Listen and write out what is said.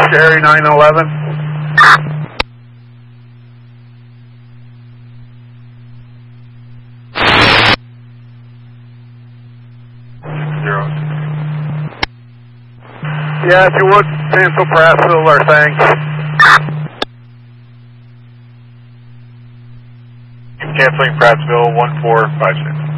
Sherry 911. Yeah, if you would, cancel Prattsville or thanks. Canceling Prattsville 1456.